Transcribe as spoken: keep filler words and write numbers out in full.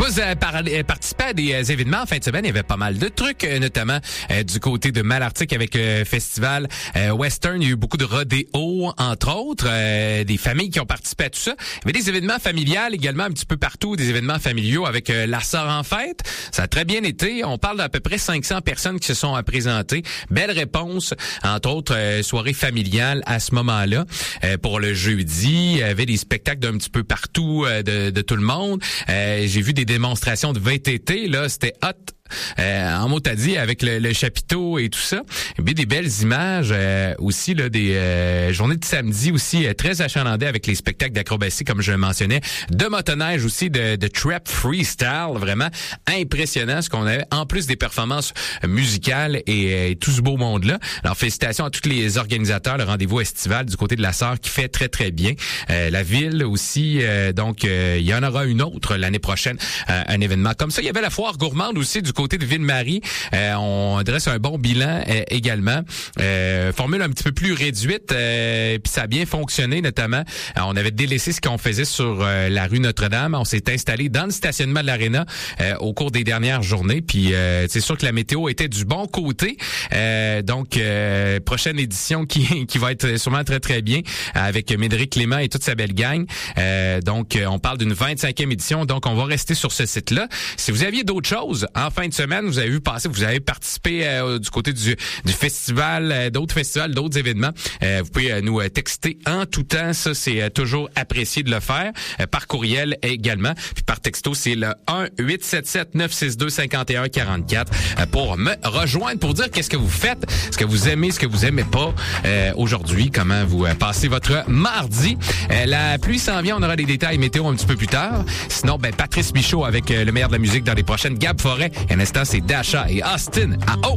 Vous avez par- participé à des euh, événements en fin de semaine. Il y avait pas mal de trucs, euh, notamment euh, du côté de Malartic avec le festival euh, Western. Il y a eu beaucoup de rodéos, entre autres, euh, des familles qui ont participé à tout ça. Il y avait des événements familiales également un petit peu partout, des événements familiaux avec euh, la sœur en fête. Ça a très bien été. On parle d'à peu près cinq cents personnes qui se sont euh, présentées. Belle réponse, entre autres, euh, soirée familiale à ce moment-là. Euh, pour le jeudi, il y avait des spectacles d'un petit peu partout euh, de, de tout le monde. Euh, j'ai vu des démonstrations de V T T, là, c'était hot. Euh, en mot t'as dit avec le, le chapiteau et tout ça. Et bien des belles images euh, aussi là, des euh, journées de samedi aussi euh, très achalandées avec les spectacles d'acrobatie comme je le mentionnais, de motoneige aussi, de, de trap freestyle, vraiment impressionnant ce qu'on avait en plus des performances musicales et, et tout ce beau monde là. Alors félicitations à tous les organisateurs, le rendez-vous estival du côté de la Sœur qui fait très très bien. Euh, la ville aussi, euh, donc euh, il y en aura une autre l'année prochaine, euh, un événement comme ça. Il y avait la foire gourmande aussi du côté de Ville-Marie. Euh, on dresse un bon bilan euh, également. Euh, formule un petit peu plus réduite, euh, puis ça a bien fonctionné notamment. Euh, on avait délaissé ce qu'on faisait sur euh, la rue Notre-Dame. On s'est installé dans le stationnement de l'Arena euh, au cours des dernières journées. Puis euh, c'est sûr que la météo était du bon côté. Euh, donc, euh, prochaine édition qui, qui va être sûrement très, très bien avec Médéric Clément et toute sa belle gang. Euh, donc, on parle d'une vingt-cinquième édition. Donc, on va rester sur ce site-là. Si vous aviez d'autres choses en fin de semaine, vous avez vu passer, vous avez participé euh, du côté du, du festival, euh, d'autres festivals, d'autres événements, euh, vous pouvez euh, nous euh, texter en tout temps. Ça, c'est euh, toujours apprécié de le faire. Euh, par courriel également. Puis par texto, c'est le un huit sept sept neuf six deux cinq un quatre quatre euh, pour me rejoindre, pour dire qu'est-ce que vous faites, ce que vous aimez, ce que vous aimez pas euh, aujourd'hui, comment vous euh, passez votre mardi. Euh, la pluie s'en vient, on aura des détails météo un petit peu plus tard. Sinon, ben Patrice Michaud avec euh, le meilleur de la musique dans les prochaines. Gab Forêt, un instant, c'est Dasha et Austin à haut.